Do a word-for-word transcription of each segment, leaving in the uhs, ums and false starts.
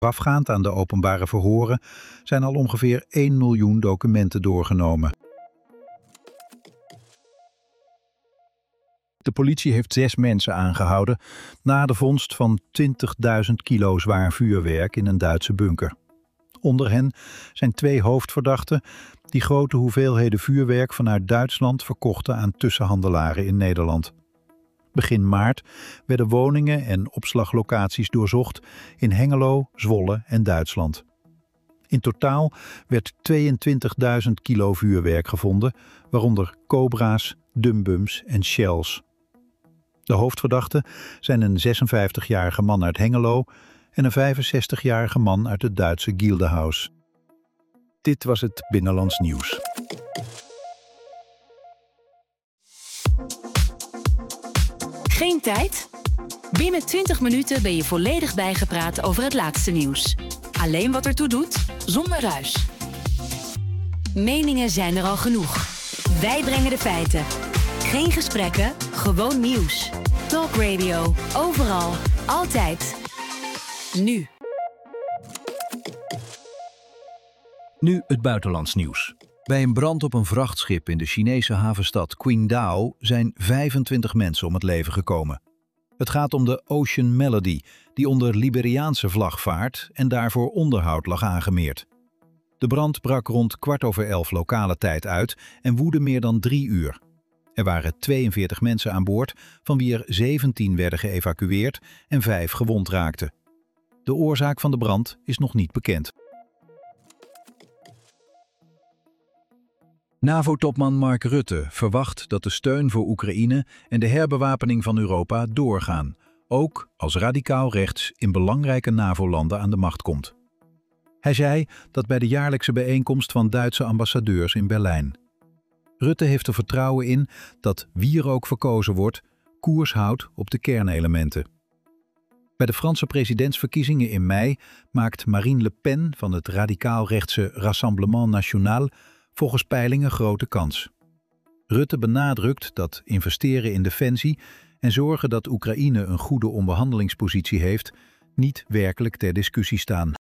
Voorafgaand aan de openbare verhoren zijn al ongeveer één miljoen documenten doorgenomen. De politie heeft zes mensen aangehouden na de vondst van twintigduizend kilo zwaar vuurwerk in een Duitse bunker. Onder hen zijn twee hoofdverdachten die grote hoeveelheden vuurwerk vanuit Duitsland verkochten aan tussenhandelaren in Nederland. Begin maart werden woningen en opslaglocaties doorzocht in Hengelo, Zwolle en Duitsland. In totaal werd tweeëntwintigduizend kilo vuurwerk gevonden, waaronder Cobra's, Dumbums en Shells. De hoofdverdachten zijn een zesenvijftigjarige man uit Hengelo en een vijfenzestigjarige man uit het Duitse Gildehaus. Dit was het Binnenlands Nieuws. Geen tijd? Binnen twintig minuten ben je volledig bijgepraat over het laatste nieuws. Alleen wat ertoe doet, zonder ruis. Meningen zijn er al genoeg. Wij brengen de feiten. Geen gesprekken, gewoon nieuws. Talk Radio, overal, altijd. Nu. Nu het buitenlands nieuws. Bij een brand op een vrachtschip in de Chinese havenstad Qingdao zijn vijfentwintig mensen om het leven gekomen. Het gaat om de Ocean Melody, die onder Liberiaanse vlag vaart en daarvoor onderhoud lag aangemeerd. De brand brak rond kwart over elf lokale tijd uit en woedde meer dan drie uur. Er waren tweeënveertig mensen aan boord, van wie er zeventien werden geëvacueerd en vijf gewond raakten. De oorzaak van de brand is nog niet bekend. NAVO-topman Mark Rutte verwacht dat de steun voor Oekraïne en de herbewapening van Europa doorgaan, ook als radicaal rechts in belangrijke NAVO-landen aan de macht komt. Hij zei dat bij de jaarlijkse bijeenkomst van Duitse ambassadeurs in Berlijn. Rutte heeft er vertrouwen in dat wie er ook verkozen wordt, koers houdt op de kernelementen. Bij de Franse presidentsverkiezingen in mei maakt Marine Le Pen van het radicaal-rechtse Rassemblement National volgens peilingen grote kans. Rutte benadrukt dat investeren in defensie en zorgen dat Oekraïne een goede onderhandelingspositie heeft, niet werkelijk ter discussie staan.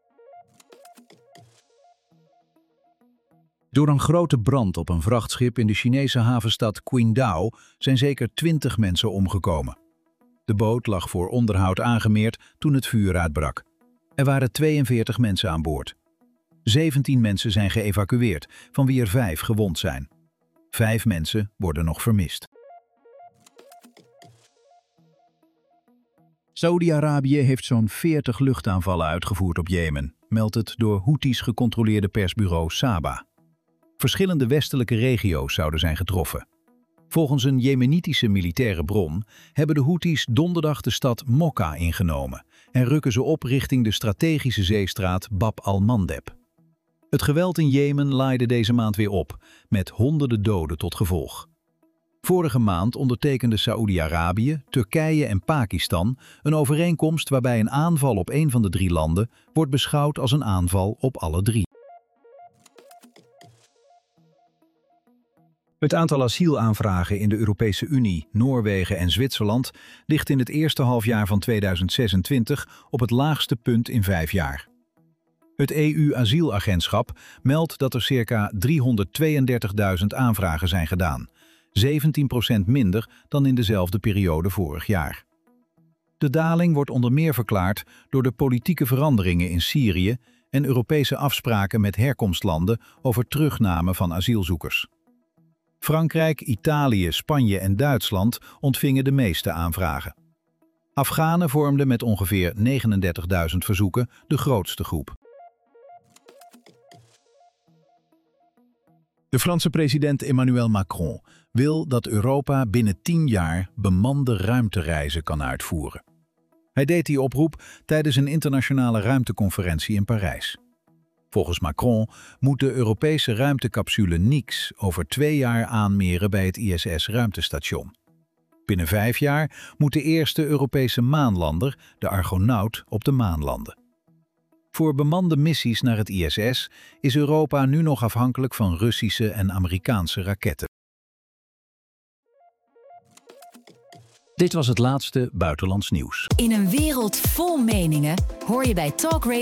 Door een grote brand op een vrachtschip in de Chinese havenstad Qingdao zijn zeker twintig mensen omgekomen. De boot lag voor onderhoud aangemeerd toen het vuur uitbrak. Er waren tweeënveertig mensen aan boord. zeventien mensen zijn geëvacueerd, van wie er vijf gewond zijn. Vijf mensen worden nog vermist. Saoedi-Arabië heeft zo'n veertig luchtaanvallen uitgevoerd op Jemen, meldt het door Houthis gecontroleerde persbureau Saba. Verschillende westelijke regio's zouden zijn getroffen. Volgens een Jemenitische militaire bron hebben de Houthis donderdag de stad Mokka ingenomen en rukken ze op richting de strategische zeestraat Bab al-Mandeb. Het geweld in Jemen laaide deze maand weer op, met honderden doden tot gevolg. Vorige maand ondertekenden Saoedi-Arabië, Turkije en Pakistan een overeenkomst waarbij een aanval op een van de drie landen wordt beschouwd als een aanval op alle drie. Het aantal asielaanvragen in de Europese Unie, Noorwegen en Zwitserland ligt in het eerste halfjaar van tweeduizend zesentwintig op het laagste punt in vijf jaar. Het E U-asielagentschap meldt dat er circa driehonderdtweeëndertigduizend aanvragen zijn gedaan, zeventien procent minder dan in dezelfde periode vorig jaar. De daling wordt onder meer verklaard door de politieke veranderingen in Syrië en Europese afspraken met herkomstlanden over terugname van asielzoekers. Frankrijk, Italië, Spanje en Duitsland ontvingen de meeste aanvragen. Afghanen vormden met ongeveer negenendertigduizend verzoeken de grootste groep. De Franse president Emmanuel Macron wil dat Europa binnen tien jaar bemande ruimtereizen kan uitvoeren. Hij deed die oproep tijdens een internationale ruimteconferentie in Parijs. Volgens Macron moet de Europese ruimtecapsule Nix over twee jaar aanmeren bij het I S S-ruimtestation. Binnen vijf jaar moet de eerste Europese maanlander, de Argonaut, op de maan landen. Voor bemande missies naar het I S S is Europa nu nog afhankelijk van Russische en Amerikaanse raketten. Dit was het laatste buitenlands nieuws. In een wereld vol meningen hoor je bij Talk Radio